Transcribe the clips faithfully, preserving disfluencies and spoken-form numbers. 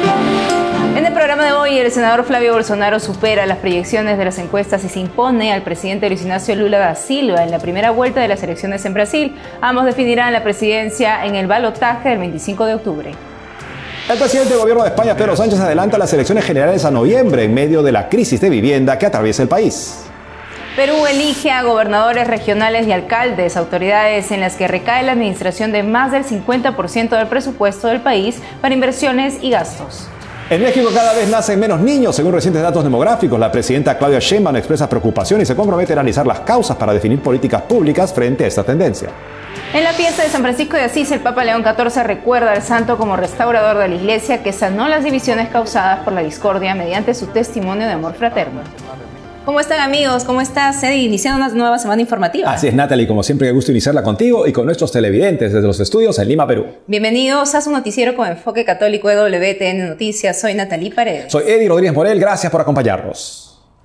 En el programa de hoy, el senador Flavio Bolsonaro supera las proyecciones de las encuestas y se impone al presidente Luis Ignacio Lula da Silva en la primera vuelta de las elecciones en Brasil. Ambos definirán la presidencia en el balotaje del veinticinco de octubre. El presidente del gobierno de España, Pedro Sánchez, adelanta las elecciones generales a noviembre en medio de la crisis de vivienda que atraviesa el país. Perú elige a gobernadores regionales y alcaldes, autoridades en las que recae la administración de más del cincuenta por ciento del presupuesto del país para inversiones y gastos. En México cada vez nacen menos niños, según recientes datos demográficos. La presidenta Claudia Sheinbaum expresa preocupación y se compromete a analizar las causas para definir políticas públicas frente a esta tendencia. En la fiesta de San Francisco de Asís, el Papa León catorce recuerda al santo como restaurador de la Iglesia que sanó las divisiones causadas por la discordia mediante su testimonio de amor fraterno. ¿Cómo están, amigos? ¿Cómo estás, Eddie? Iniciando una nueva semana informativa. Así es, Natalie. Como siempre, qué gusto iniciarla contigo y con nuestros televidentes desde los estudios en Lima, Perú. Bienvenidos a su noticiero con enfoque católico de W T N Noticias. Soy Natalie Paredes. Soy Eddie Rodríguez Morel. Gracias por acompañarnos.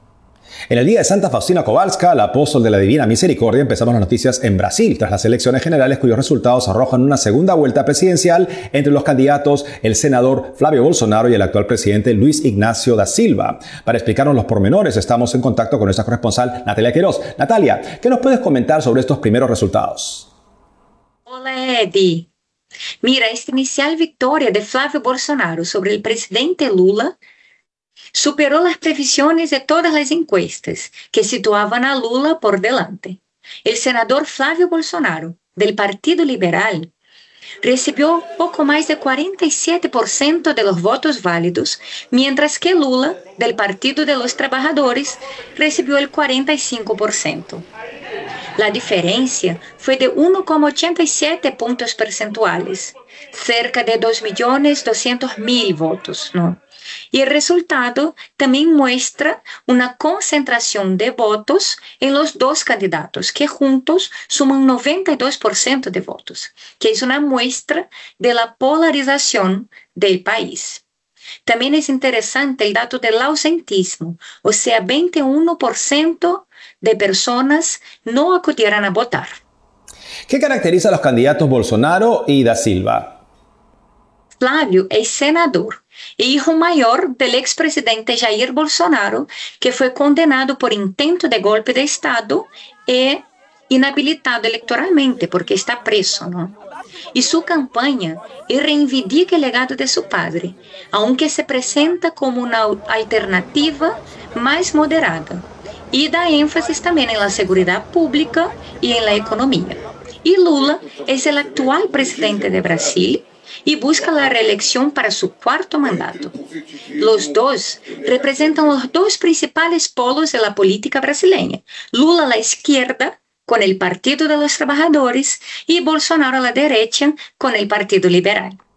En el día de Santa Faustina Kowalska, la apóstol de la Divina Misericordia, empezamos las noticias en Brasil, tras las elecciones generales cuyos resultados arrojan una segunda vuelta presidencial entre los candidatos el senador Flavio Bolsonaro y el actual presidente Luis Ignacio da Silva. Para explicarnos los pormenores, estamos en contacto con nuestra corresponsal Natalia Queiroz. Natalia, ¿qué nos puedes comentar sobre estos primeros resultados? Hola, Eddie. Mira, esta inicial victoria de Flavio Bolsonaro sobre el presidente Lula superó las previsiones de todas las encuestas que situaban a Lula por delante. El senador Flavio Bolsonaro, del Partido Liberal, recibió poco más de cuarenta y siete por ciento de los votos válidos, mientras que Lula, del Partido de los Trabajadores, recibió el cuarenta y cinco por ciento. La diferencia fue de uno coma ochenta y siete puntos percentuales, cerca de dos millones doscientos mil votos, ¿no? Y el resultado también muestra una concentración de votos en los dos candidatos, que juntos suman noventa y dos por ciento de votos, que es una muestra de la polarización del país. También es interesante el dato del ausentismo, o sea, veintiuno por ciento de personas no acudieron a votar. ¿Qué caracteriza a los candidatos Bolsonaro y da Silva? Flavio es senador e hijo mayor del expresidente Jair Bolsonaro, que fue condenado por intento de golpe de Estado e inhabilitado electoralmente porque está preso, ¿no? Y su campaña reivindica el legado de su padre, aunque se presenta como una alternativa más moderada y da énfasis también en la seguridad pública y en la economía. Y Lula es el actual presidente de Brasil y busca la reelección para su cuarto mandato. Los dos representan los dos principales polos de la política brasileña. Lula a la izquierda, con el Partido de los Trabajadores, y Bolsonaro a la derecha, con el Partido Liberal.